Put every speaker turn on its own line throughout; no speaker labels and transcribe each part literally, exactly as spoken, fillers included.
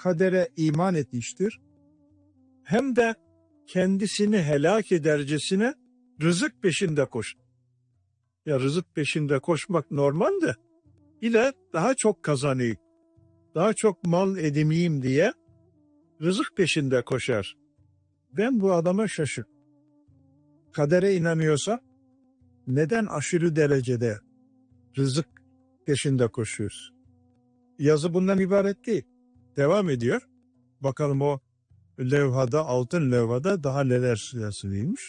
kadere iman etmiştir, hem de kendisini helak edercesine rızık peşinde koş. Ya rızık peşinde koşmak normal de, ile daha çok kazanayım, daha çok mal edineyim diye rızık peşinde koşar. Ben bu adama şaşır. Kadere inanıyorsa neden aşırı derecede rızık peşinde koşuyoruz? Yazı bundan ibaret değil. Devam ediyor. Bakalım o levhada, altın levhada daha neler yazılıymış.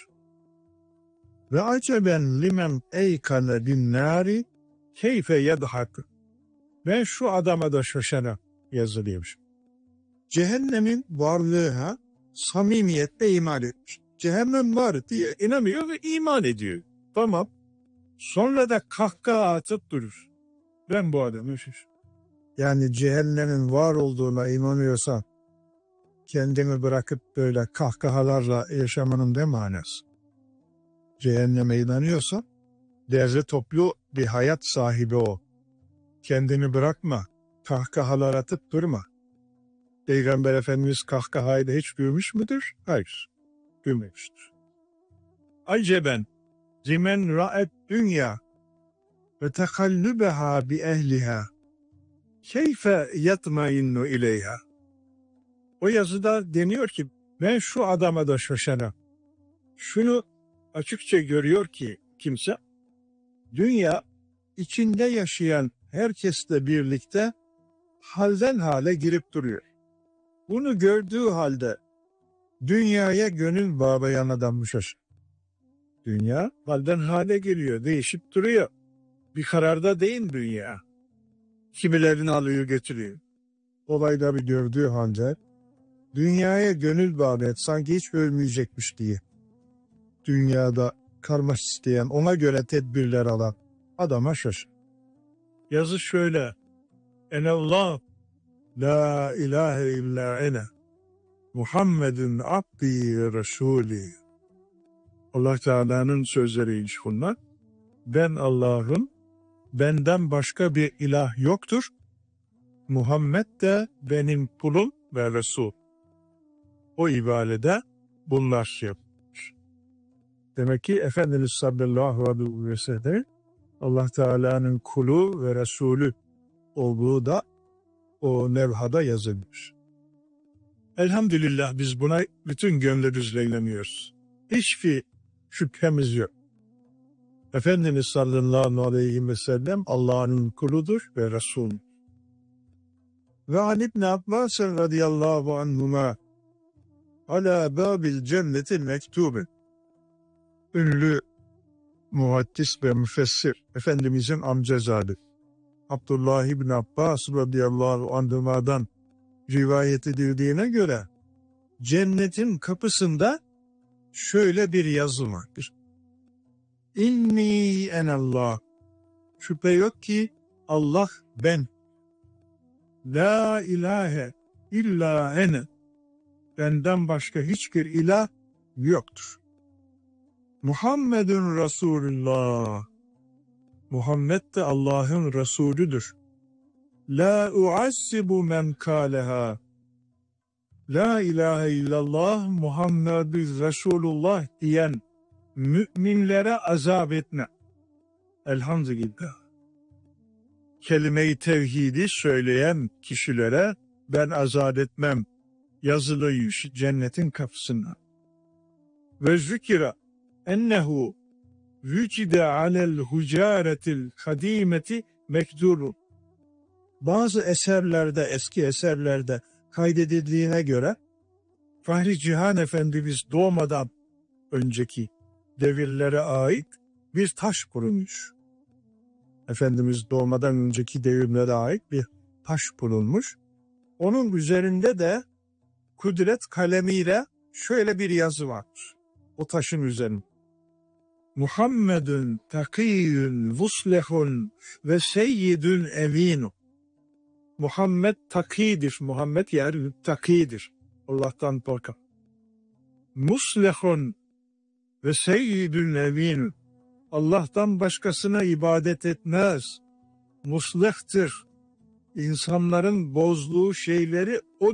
Ve aceben limen eykane bin nari keyfe yedhak. Ben şu adama da şaşana yazılıymış. Cehennemin varlığına samimiyetle iman etmiş. Cehennem var diye inanıyor ve iman ediyor. Tamam. Sonra da kahkaha atıp durur. Ben bu adamı şaşırdım. Yani cehennemin var olduğuna inanıyorsan kendini bırakıp böyle kahkahalarla yaşamanın ne manası? Cehenneme inanıyorsan derli toplu bir hayat sahibi ol. Kendini bırakma. Kahkahalar atıp durma. Peygamber Efendimiz kahkahayı da hiç gülmüş müdür? Hayır. Gülmemiştir. Aceben limen ra'et dünya ve tekallübeha bi ehliha keyfe yatmainnu ileyha. O yazıda deniyor ki ben şu adama da şaşanım. Şunu açıkça görüyor ki kimse, dünya içinde yaşayan herkesle birlikte halden hale girip duruyor. Bunu gördüğü halde dünyaya gönül bağlayan adam bu şaşır. Dünya halden hale geliyor, değişip duruyor. Bir kararda değil dünya. Kimilerini alıyor götürüyor. Olayları gördüğü halde dünyaya gönül bağlayan, sanki hiç ölmeyecekmiş diye. Dünyada kalmak isteyen, ona göre tedbirler alan adama şaşır. Yazı şöyle. Enallah la ilahe illa ene Muhammedun abdi ve resulü. Allah Teala'nın sözleriymiş bunlar. Ben Allah'ım, benden başka bir ilah yoktur. Muhammed de benim kulum ve Resul. O ibadede bunlar yapmış. Demek ki Efendimiz sallallahu aleyhi ve sellem Allah Teala'nın kulu ve Resulü olduğu da o levhada yazılmış. Elhamdülillah biz buna bütün gönlümüzle inanıyoruz. Hiçbir şüphemiz yok. Efendimiz sallallahu aleyhi ve sellem Allah'ın kuludur ve Resul. Ve Ali ibn Abbas radıyallahu anhuma ala babil cenneti mektube. Ünlü muhaddis ve müfessir Efendimizin amcazadı Abdullah ibn Abbas radıyallahu anhuma'dan rivayet edildiğine göre cennetin kapısında şöyle bir yazı vardır. İnni enallah. Şüphe yok ki Allah ben. La ilahe illa ene. Benden başka hiçbir ilah yoktur. Muhammedun Resulullah. Muhammed de Allah'ın Resulüdür. La uassibu men kâleha. La ilahe illallah Muhammedun Resulullah diyen müminlere azap etme. Elhamdülillah. Kelime-i tevhidi söyleyen kişilere ben azap etmem. Yazılıymış cennetin kapısına. Ve zükira ennehu vücide alel hucaretil kadimeti mekdurun. Bazı eserlerde, eski eserlerde kaydedildiğine göre Fahri Cihan Efendimiz doğmadan önceki devirlere ait bir taş bulunmuş. Efendimiz doğmadan önceki devirlere ait bir taş bulunmuş. Onun üzerinde de kudret kalemiyle şöyle bir yazı var. O taşın üzerinde. Muhammedun takiyyun vuslehun ve seyyidun evinu. Muhammed takidir. Muhammed yani takidir. Allah'tan korkan. Muslehun ve seyyidun evinu. Allah'tan başkasına ibadet etmez. Muslehtir. İnsanların bozduğu şeyleri o